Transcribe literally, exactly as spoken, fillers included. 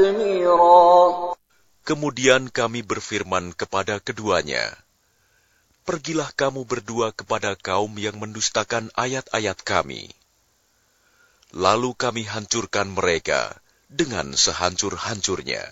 Kemudian kami berfirman kepada keduanya, pergilah kamu berdua kepada kaum yang mendustakan ayat-ayat kami. Lalu kami hancurkan mereka dengan sehancur-hancurnya.